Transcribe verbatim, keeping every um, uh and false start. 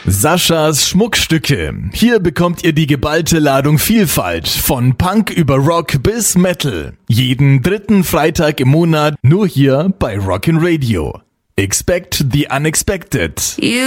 Saschas Schmuckstücke. Hier bekommt ihr die geballte Ladung Vielfalt. Von Punk über Rock bis Metal. Jeden dritten Freitag im Monat nur hier bei Rockin' Radio. Expect the unexpected. You